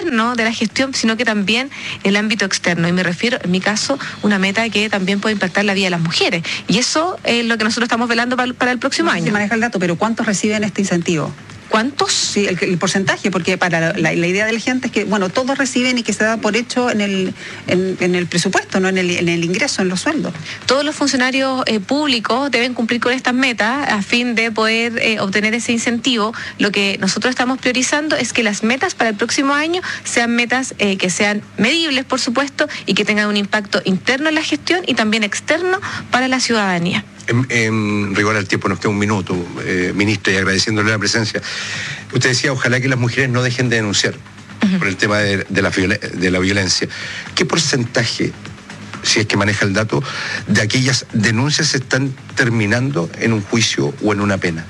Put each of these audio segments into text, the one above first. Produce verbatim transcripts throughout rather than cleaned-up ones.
interno de la gestión, sino que también el ámbito externo. Y me refiero, en mi caso, una meta que también puede impactar la vida de las mujeres. Y eso es lo que nosotros estamos velando para, para el próximo no sé año. Si maneja el dato, pero ¿cuántos reciben este incentivo? ¿Cuántos? Sí, el, el porcentaje, porque para la, la, la idea de la gente es que, bueno, todos reciben y que se da por hecho en el, en, en el presupuesto, no en el, en el ingreso, en los sueldos. Todos los funcionarios eh, públicos deben cumplir con estas metas a fin de poder eh, obtener ese incentivo. Lo que nosotros estamos priorizando es que las metas para el próximo año sean metas eh, que sean medibles, por supuesto, y que tengan un impacto interno en la gestión y también externo para la ciudadanía. En, en rigor al tiempo, nos queda un minuto, eh, ministro, y agradeciéndole la presencia. Usted decía, ojalá que las mujeres no dejen de denunciar uh-huh. por el tema de, de, la, de la violencia. ¿Qué porcentaje, si es que maneja el dato, de aquellas denuncias están terminando en un juicio o en una pena?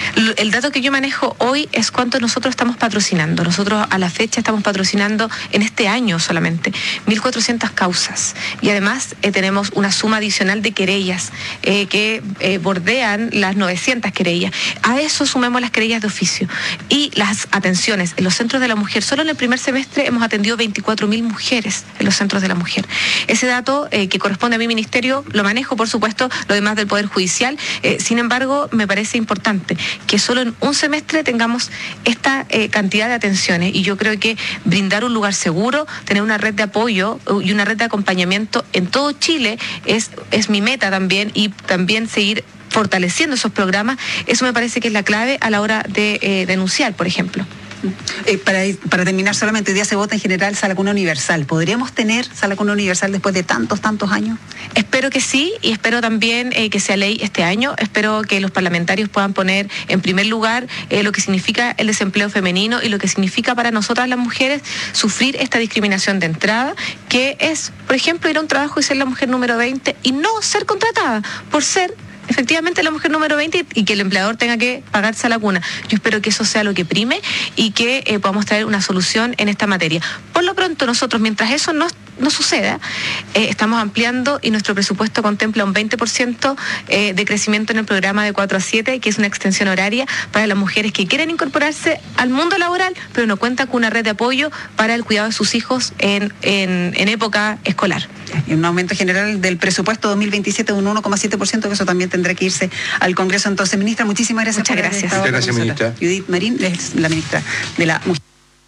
El dato que yo manejo hoy es cuánto nosotros estamos patrocinando. Nosotros a la fecha estamos patrocinando en este año solamente mil cuatrocientas causas y además eh, tenemos una suma adicional de querellas eh, que eh, bordean las novecientas querellas. A eso sumemos las querellas de oficio y las atenciones en los centros de la mujer. Solo en el primer semestre hemos atendido veinticuatro mil mujeres en los centros de la mujer. Ese dato eh, que corresponde a mi ministerio lo manejo, por supuesto, lo demás del Poder Judicial. Eh, sin embargo, me parece importante que solo en un semestre tengamos esta eh, cantidad de atenciones y yo creo que brindar un lugar seguro, tener una red de apoyo y una red de acompañamiento en todo Chile es, es mi meta también y también seguir fortaleciendo esos programas. Eso me parece que es la clave a la hora de eh, denunciar, por ejemplo. Eh, para, para terminar, solamente hoy día se vota en general sala cuna universal. ¿Podríamos tener sala cuna universal después de tantos, tantos años? Espero que sí y espero también eh, que sea ley este año. Espero que los parlamentarios puedan poner en primer lugar eh, lo que significa el desempleo femenino y lo que significa para nosotras las mujeres sufrir esta discriminación de entrada, que es, por ejemplo, ir a un trabajo y ser la mujer número veinte y no ser contratada por ser efectivamente la mujer número veinte y que el empleador tenga que pagarse a la cuna. Yo espero que eso sea lo que prime y que eh, podamos traer una solución en esta materia. Por lo pronto nosotros, mientras eso no, no suceda, eh, estamos ampliando y nuestro presupuesto contempla un veinte por ciento eh, de crecimiento en el programa de cuatro a siete, que es una extensión horaria para las mujeres que quieren incorporarse al mundo laboral, pero no cuentan con una red de apoyo para el cuidado de sus hijos en, en, en época escolar. Y un aumento general del presupuesto dos mil veintisiete de un uno coma siete por ciento, que eso también tendrá que irse al Congreso. Entonces, ministra, muchísimas gracias. Muchas gracias. Muchas gracias, ministra. Judith Marín es la ministra de la Mujer.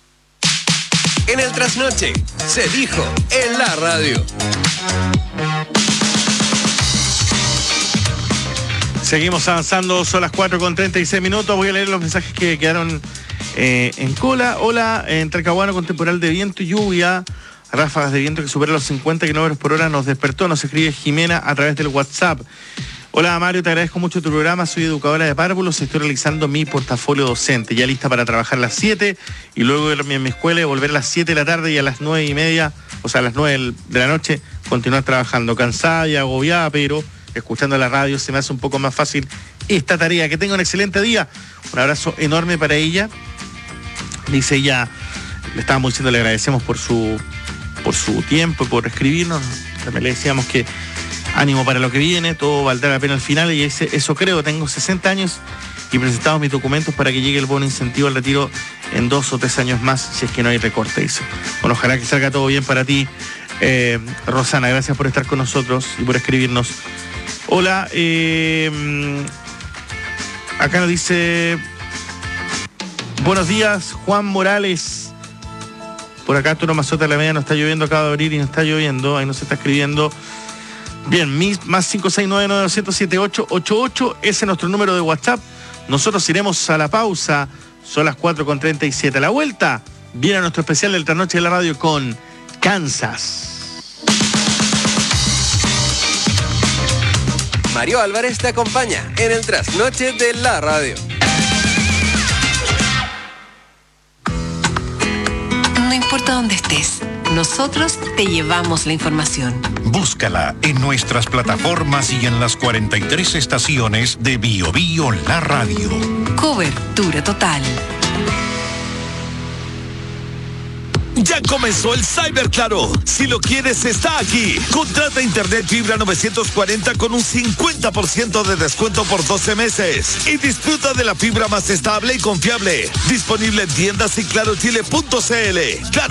En el Trasnoche se dijo en la radio. Seguimos avanzando, son las cuatro con treinta y seis minutos. Voy a leer los mensajes que quedaron eh, en cola. Hola, en Talcahuano con temporal de viento y lluvia, ráfagas de viento que superan los cincuenta kilómetros por hora nos despertó, nos escribe Jimena a través del WhatsApp. Hola Mario, te agradezco mucho tu programa, soy educadora de párvulos, estoy realizando mi portafolio docente, ya lista para trabajar a las siete y luego irme a mi escuela y volver a las siete de la tarde y a las nueve y media, o sea a las nueve de la noche, continuar trabajando, cansada y agobiada, pero escuchando la radio se me hace un poco más fácil esta tarea. Que tenga un excelente día, un abrazo enorme para ella. Dice ella, le estábamos diciendo, le agradecemos por su, por su tiempo y por escribirnos, también le decíamos que ánimo para lo que viene, todo valdrá la pena al final. Y dice, eso creo, tengo sesenta años y presentamos mis documentos para que llegue el bono incentivo al retiro en dos o tres años más, si es que no hay recorte, dice. Bueno, ojalá que salga todo bien para ti, eh, Rosana, gracias por estar con nosotros y por escribirnos. Hola, eh, acá nos dice, buenos días, Juan Morales. Por acá, Toro Mazota de la Media, no está lloviendo, acaba de abrir y no está lloviendo, ahí nos está escribiendo. Bien, más cinco seis nueve nueve cero cero siete ocho ocho ocho, ese es nuestro número de WhatsApp. Nosotros iremos a la pausa, son las cuatro con treinta y siete. A la vuelta, viene nuestro especial del Trasnoche de la Radio con Kansas. Mario Álvarez te acompaña en el Trasnoche de la Radio. No importa dónde estés, nosotros te llevamos la información. Búscala en nuestras plataformas y en las cuarenta y tres estaciones de Bio Bio La Radio. Cobertura total. Ya comenzó el Cyber Claro. Si lo quieres, está aquí. Contrata internet fibra novecientos cuarenta con un cincuenta por ciento de descuento por doce meses. Y disfruta de la fibra más estable y confiable. Disponible en tiendas y claro chile punto c l. Claro.